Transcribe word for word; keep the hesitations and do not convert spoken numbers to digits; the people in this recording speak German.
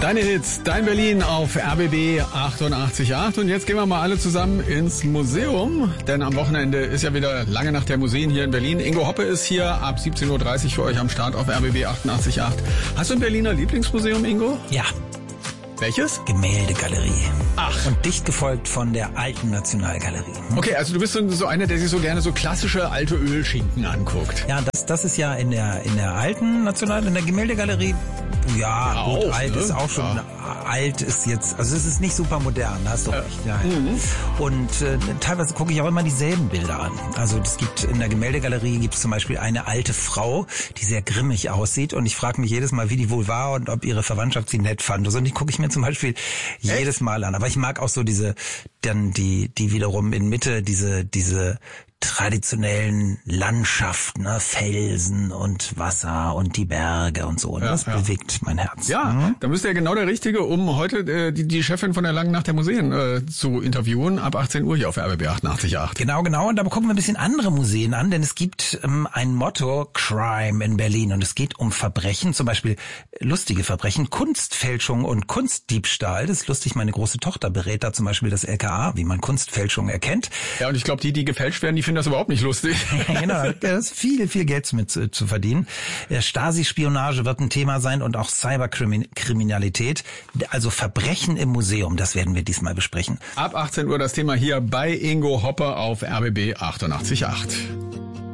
Deine Hits, dein Berlin auf R B B achtundachtzig Komma acht. Und jetzt gehen wir mal alle zusammen ins Museum, denn am Wochenende ist ja wieder lange Nacht der Museen hier in Berlin. Ingo Hoppe ist hier ab siebzehn Uhr dreißig für euch am Start auf R B B achtundachtzig Komma acht. Hast du ein Berliner Lieblingsmuseum, Ingo? Ja. Welches? Gemäldegalerie. Ach. Und dicht gefolgt von der Alten Nationalgalerie. Okay, also du bist so, so einer, der sich so gerne so klassische alte Ölschinken anguckt. Ja, das, das ist ja in der, in der Alten National, in der Gemäldegalerie. Ja, ja gut, auch, alt ne? ist auch schon, ja. alt ist jetzt, also es ist nicht super modern, hast du äh, recht. Ja, mhm. Und äh, teilweise gucke ich auch immer dieselben Bilder an. Also es gibt in der Gemäldegalerie gibt es zum Beispiel eine alte Frau, die sehr grimmig aussieht und ich frage mich jedes Mal, wie die wohl war und ob ihre Verwandtschaft sie nett fand. Also, und die gucke ich mir zum Beispiel Echt? jedes Mal an. Aber ich mag auch so diese, dann die, die wiederum in Mitte, diese, diese traditionellen Landschaften, ne? Felsen und Wasser und die Berge und so. Und ja, das ja. bewegt mein Herz. Ja, mhm. Da bist du ja genau der Richtige, um heute äh, die, die Chefin von der Langen Nacht der Museen äh, zu interviewen, ab achtzehn Uhr hier auf R B B achtundachtzig Komma acht. Genau, genau. Und da gucken wir ein bisschen andere Museen an, denn es gibt ähm, ein Motto, Crime in Berlin. Und es geht um Verbrechen, zum Beispiel lustige Verbrechen, Kunstfälschung und Kunstdiebstahl. Das ist lustig, meine große Tochter berät da zum Beispiel das L K A, wie man Kunstfälschung erkennt. Ja, und ich glaube, die, die gefälscht werden, die finden das überhaupt nicht lustig. Genau, da ist viel, viel Geld mit zu, zu verdienen. Stasi-Spionage wird ein Thema sein und auch Cyberkriminalität. Also Verbrechen im Museum, das werden wir diesmal besprechen. Ab achtzehn Uhr das Thema hier bei Ingo Hoppe auf R B B achtundachtzig Komma acht.